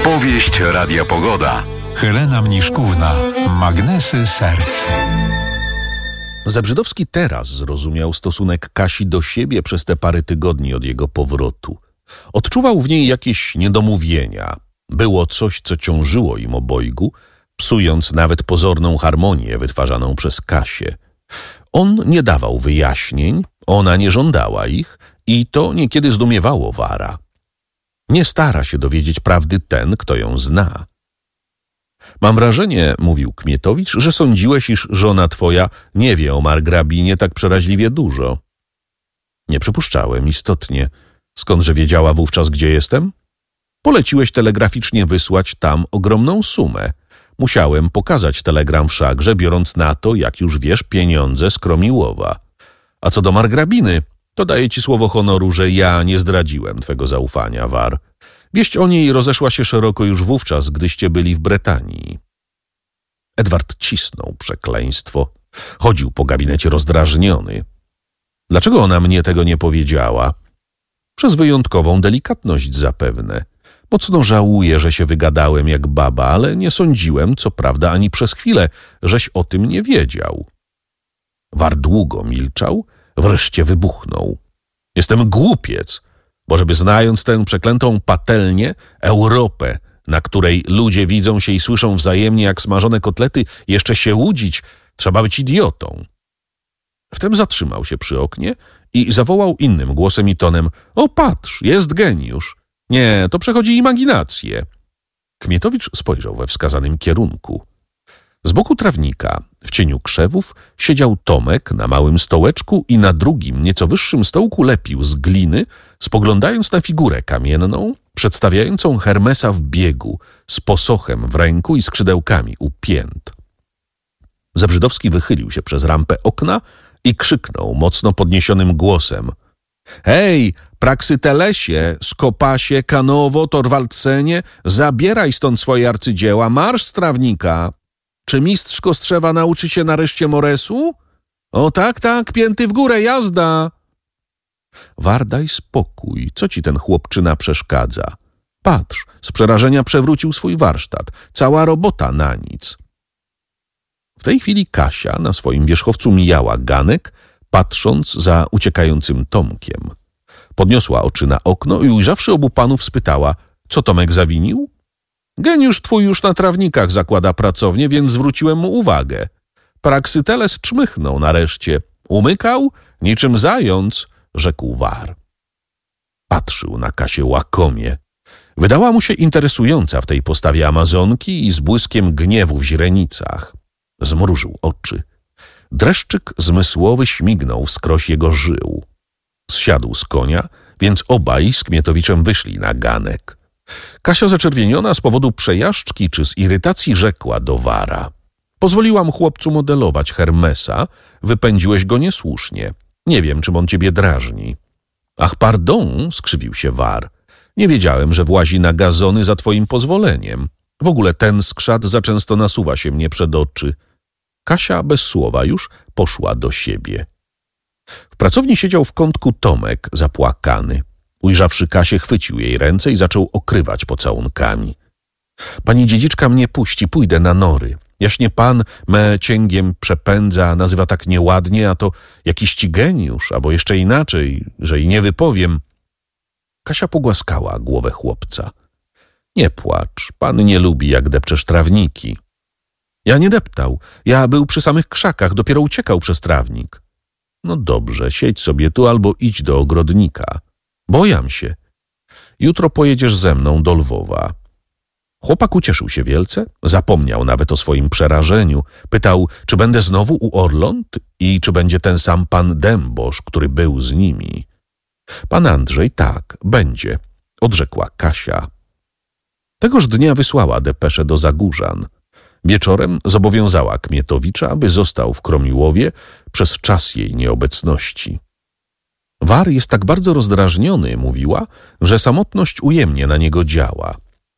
Powieść Radia Pogoda. Helena Mniszkówna. Magnesy serc. Zebrzydowski teraz zrozumiał stosunek Kasi do siebie przez te parę tygodni od jego powrotu. Odczuwał w niej jakieś niedomówienia. Było coś, co ciążyło im obojgu, psując nawet pozorną harmonię wytwarzaną przez Kasię. On nie dawał wyjaśnień, ona nie żądała ich i to niekiedy zdumiewało Wara. Nie stara się dowiedzieć prawdy ten, kto ją zna. Mam wrażenie, mówił Kmietowicz, że sądziłeś, iż żona twoja nie wie o margrabinie tak przeraźliwie dużo. Nie przypuszczałem, istotnie. Skądże wiedziała wówczas, gdzie jestem? Poleciłeś telegraficznie wysłać tam ogromną sumę. Musiałem pokazać telegram wszakże, biorąc na to, jak już wiesz, pieniądze z Kromiłowa. A co do margrabiny, to daję ci słowo honoru, że ja nie zdradziłem twego zaufania, War. Wieść o niej rozeszła się szeroko już wówczas, gdyście byli w Bretanii. Edward cisnął przekleństwo. Chodził po gabinecie rozdrażniony. Dlaczego ona mnie tego nie powiedziała? Przez wyjątkową delikatność zapewne. Mocno żałuję, że się wygadałem jak baba, ale nie sądziłem, co prawda, ani przez chwilę, żeś o tym nie wiedział. War długo milczał, wreszcie wybuchnął. Jestem głupiec, bo żeby znając tę przeklętą patelnię, Europę, na której ludzie widzą się i słyszą wzajemnie jak smażone kotlety, jeszcze się łudzić, trzeba być idiotą. Wtem zatrzymał się przy oknie i zawołał innym głosem i tonem: o, patrz, jest geniusz. Nie, to przechodzi imaginację. Kmietowicz spojrzał we wskazanym kierunku. Z boku trawnika, w cieniu krzewów, siedział Tomek na małym stołeczku i na drugim, nieco wyższym stołku lepił z gliny, spoglądając na figurę kamienną, przedstawiającą Hermesa w biegu, z posochem w ręku i skrzydełkami u pięt. Zebrzydowski wychylił się przez rampę okna i krzyknął mocno podniesionym głosem: hej, Praksytelesie, Skopasie, Kanowo, Torwaldcenie, zabieraj stąd swoje arcydzieła, marsz z trawnika! Czy mistrz Kostrzewa nauczy się nareszcie moresu? O tak, tak, pięty w górę, jazda! War, daj spokój, co ci ten chłopczyna przeszkadza? Patrz, z przerażenia przewrócił swój warsztat, cała robota na nic. W tej chwili Kasia na swoim wierzchowcu mijała ganek, patrząc za uciekającym Tomkiem. Podniosła oczy na okno i ujrzawszy obu panów spytała: co Tomek zawinił? Geniusz twój już na trawnikach zakłada pracownię, więc zwróciłem mu uwagę. Praksyteles czmychnął nareszcie. Umykał? Niczym zając, rzekł War. Patrzył na Kasię łakomie. Wydała mu się interesująca w tej postawie amazonki i z błyskiem gniewu w źrenicach. Zmrużył oczy. Dreszczyk zmysłowy śmignął wskroś jego żył. Zsiadł z konia, więc obaj z Kmietowiczem wyszli na ganek. Kasia zaczerwieniona z powodu przejażdżki czy z irytacji rzekła do Wara: pozwoliłam chłopcu modelować Hermesa, wypędziłeś go niesłusznie. Nie wiem, czym on ciebie drażni. Ach, pardon, skrzywił się War. Nie wiedziałem, że włazi na gazony za twoim pozwoleniem. W ogóle ten skrzat za często nasuwa się mnie przed oczy. Kasia bez słowa już poszła do siebie. W pracowni siedział w kątku Tomek, zapłakany. Ujrzawszy Kasię, chwycił jej ręce i zaczął okrywać pocałunkami. Pani dziedziczka mnie puści, pójdę na nory. Jaśnie pan me cięgiem przepędza, nazywa tak nieładnie, a to jakiś ci geniusz, albo jeszcze inaczej, że i nie wypowiem. Kasia pogłaskała głowę chłopca. Nie płacz, pan nie lubi, jak depczesz trawniki. Ja nie deptał, ja był przy samych krzakach, dopiero uciekał przez trawnik. No dobrze, siedź sobie tu albo idź do ogrodnika. Bojam się. Jutro pojedziesz ze mną do Lwowa. Chłopak ucieszył się wielce, zapomniał nawet o swoim przerażeniu. Pytał, czy będę znowu u Orląt i czy będzie ten sam pan Dębosz, który był z nimi. Pan Andrzej, tak, będzie, odrzekła Kasia. Tegoż dnia wysłała depeszę do Zagórzan. Wieczorem zobowiązała Kmietowicza, aby został w Kromiłowie przez czas jej nieobecności. War jest tak bardzo rozdrażniony, mówiła, że samotność ujemnie na niego działa.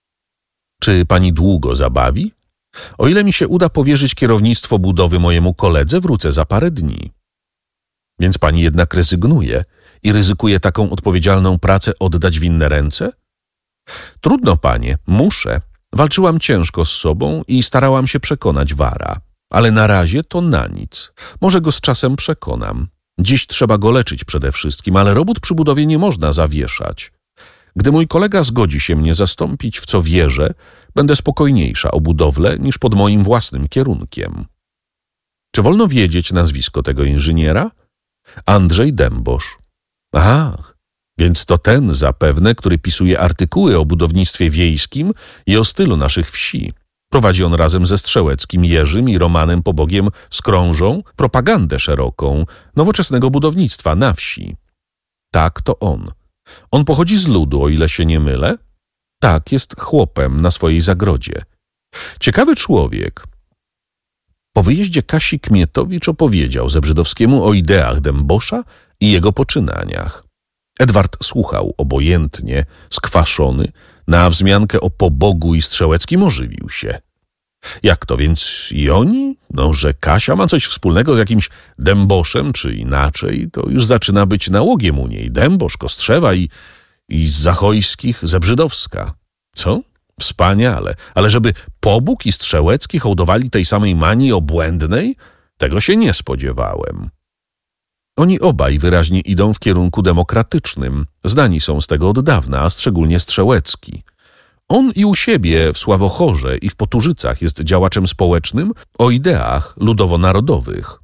Czy pani długo zabawi? O ile mi się uda powierzyć kierownictwo budowy mojemu koledze, wrócę za parę dni. Więc pani jednak rezygnuje i ryzykuje taką odpowiedzialną pracę oddać w inne ręce? Trudno, panie, muszę. Walczyłam ciężko z sobą i starałam się przekonać Vara. Ale na razie to na nic. Może go z czasem przekonam. Dziś trzeba go leczyć przede wszystkim, ale robót przy budowie nie można zawieszać. Gdy mój kolega zgodzi się mnie zastąpić, w co wierzę, będę spokojniejsza o budowlę niż pod moim własnym kierunkiem. Czy wolno wiedzieć nazwisko tego inżyniera? Andrzej Dębosz. Ach, więc to ten zapewne, który pisuje artykuły o budownictwie wiejskim i o stylu naszych wsi. Prowadzi on razem ze Strzałeckim, Jerzym i Romanem Pobogiem Skrążą propagandę szeroką nowoczesnego budownictwa na wsi. Tak, to on. On pochodzi z ludu, o ile się nie mylę? Tak, jest chłopem na swojej zagrodzie. Ciekawy człowiek. Po wyjeździe Kasi Kmietowicz opowiedział Zebrzydowskiemu o ideach Dębosza i jego poczynaniach. Edward słuchał obojętnie, skwaszony, na wzmiankę o Pobogu i Strzałeckim ożywił się. Jak to, więc i oni? No, że Kasia ma coś wspólnego z jakimś Dęboszem, czy inaczej, to już zaczyna być nałogiem u niej. Dębosz, Kostrzewa i z Zachojskich Zebrzydowska. Co? Wspaniale. Ale żeby Pobóg i Strzałecki hołdowali tej samej manii obłędnej? Tego się nie spodziewałem. Oni obaj wyraźnie idą w kierunku demokratycznym. Znani są z tego od dawna, a szczególnie Strzałecki. On i u siebie w Sławochorze i w Poturzycach jest działaczem społecznym o ideach ludowo-narodowych.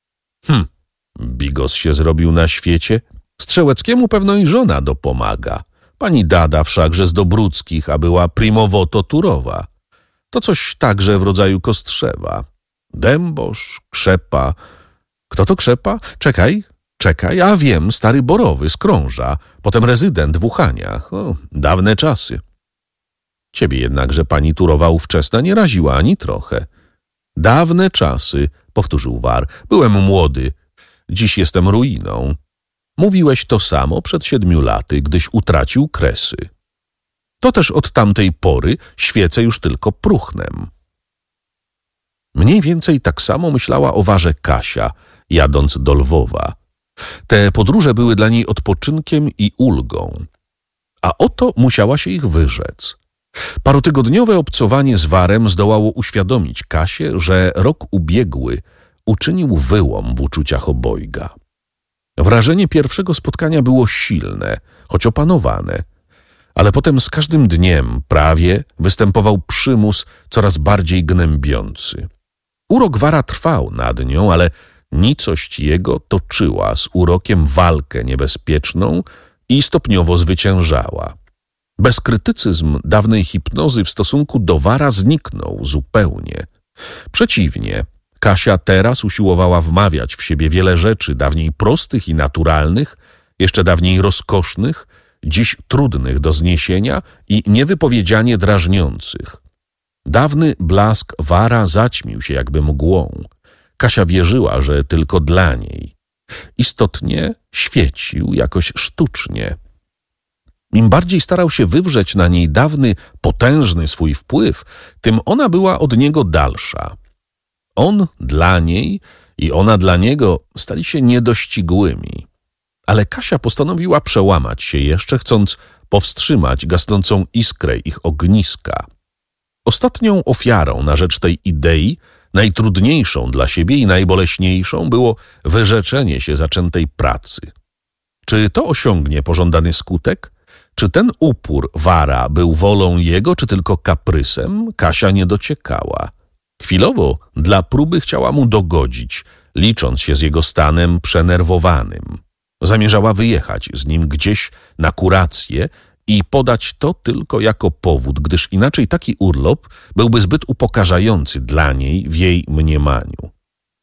Bigos się zrobił na świecie. Strzałeckiemu pewno i żona dopomaga. Pani Dada wszakże z Dobruckich, a była primowoto Turowa. To coś także w rodzaju Kostrzewa. Dębosz, Krzepa. Kto to Krzepa? Czekaj, a wiem, stary Borowy z Krąża, potem rezydent w Uchaniach. O, dawne czasy. Ciebie jednakże pani Turowa ówczesna nie raziła ani trochę. Dawne czasy, powtórzył War. Byłem młody. Dziś jestem ruiną. Mówiłeś to samo przed 7 laty, gdyś utracił kresy. To też od tamtej pory świecę już tylko próchnem. Mniej więcej tak samo myślała o Warze Kasia, jadąc do Lwowa. Te podróże były dla niej odpoczynkiem i ulgą. A oto musiała się ich wyrzec. Parotygodniowe obcowanie z Warem zdołało uświadomić Kasię, że rok ubiegły uczynił wyłom w uczuciach obojga. Wrażenie pierwszego spotkania było silne, choć opanowane, ale potem z każdym dniem prawie występował przymus coraz bardziej gnębiący. Urok Wara trwał nad nią, ale nicość jego toczyła z urokiem walkę niebezpieczną i stopniowo zwyciężała. Bezkrytycyzm dawnej hipnozy w stosunku do Wara zniknął zupełnie. Przeciwnie, Kasia teraz usiłowała wmawiać w siebie wiele rzeczy, dawniej prostych i naturalnych, jeszcze dawniej rozkosznych, dziś trudnych do zniesienia i niewypowiedzianie drażniących. Dawny blask Wara zaćmił się jakby mgłą. Kasia wierzyła, że tylko dla niej. Istotnie świecił jakoś sztucznie. Im bardziej starał się wywrzeć na niej dawny, potężny swój wpływ, tym ona była od niego dalsza. On dla niej i ona dla niego stali się niedościgłymi. Ale Kasia postanowiła przełamać się jeszcze, chcąc powstrzymać gasnącą iskrę ich ogniska. Ostatnią ofiarą na rzecz tej idei, najtrudniejszą dla siebie i najboleśniejszą, było wyrzeczenie się zaczętej pracy. Czy to osiągnie pożądany skutek? Czy ten upór Wara był wolą jego, czy tylko kaprysem? Kasia nie dociekała. Chwilowo dla próby chciała mu dogodzić, licząc się z jego stanem przenerwowanym. Zamierzała wyjechać z nim gdzieś na kurację i podać to tylko jako powód, gdyż inaczej taki urlop byłby zbyt upokarzający dla niej w jej mniemaniu.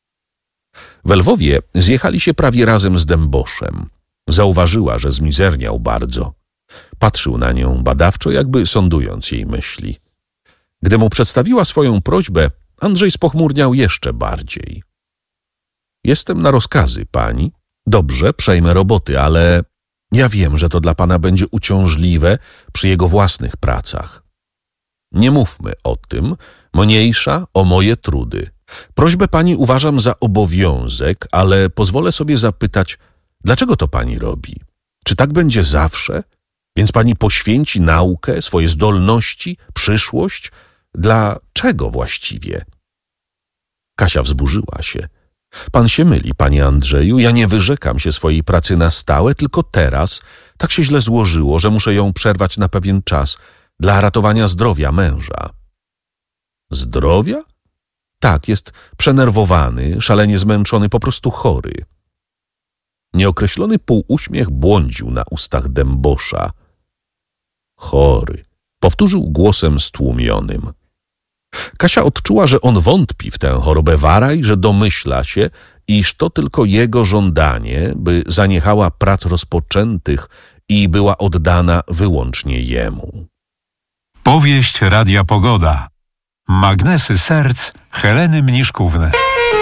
We Lwowie zjechali się prawie razem z Dęboszem. Zauważyła, że zmizerniał bardzo. Patrzył na nią badawczo, jakby sądując jej myśli. Gdy mu przedstawiła swoją prośbę, Andrzej spochmurniał jeszcze bardziej. Jestem na rozkazy pani. Dobrze, przejmę roboty, ale ja wiem, że to dla pana będzie uciążliwe przy jego własnych pracach. Nie mówmy o tym, mniejsza o moje trudy. Prośbę pani uważam za obowiązek, ale pozwolę sobie zapytać, dlaczego to pani robi? Czy tak będzie zawsze? Więc pani poświęci naukę, swoje zdolności, przyszłość? Dla czego właściwie? Kasia wzburzyła się. Pan się myli, panie Andrzeju, ja nie wyrzekam się swojej pracy na stałe, tylko teraz tak się źle złożyło, że muszę ją przerwać na pewien czas dla ratowania zdrowia męża. Zdrowia? Tak, jest przenerwowany, szalenie zmęczony, po prostu chory. Nieokreślony półuśmiech błądził na ustach dębosza. Chory, powtórzył głosem stłumionym. Kasia odczuła, że on wątpi w tę chorobę wara i że domyśla się, iż to tylko jego żądanie, by zaniechała prac rozpoczętych i była oddana wyłącznie jemu. Powieść Radia Pogoda. Magnesy serc Heleny Mniszkówny.